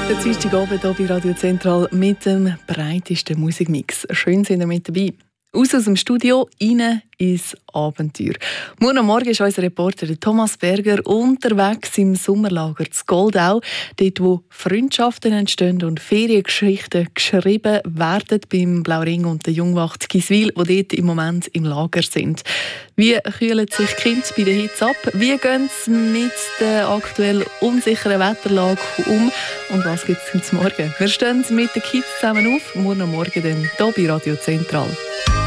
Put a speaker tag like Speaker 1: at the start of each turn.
Speaker 1: Der Dienstagabend hier bei Radio Zentral mit dem breitesten Musikmix. Schön sind ihr mit dabei. Aus dem Studio, rein ins Abenteuer. Morgen Morgen ist unser Reporter Thomas Berger unterwegs im Sommerlager zu Goldau, dort wo Freundschaften entstehen und Feriengeschichten geschrieben werden beim Blauring und der Jungwacht Giswil, die dort im Moment im Lager sind. Wie kühlen sich die Kinder bei der Hitze ab? Wie gehen sie mit der aktuell unsicheren Wetterlage um? Und was gibt es zum Morgen? Wir stehen mit den Kids zusammen auf. Morgen dann hier bei Radio Zentral.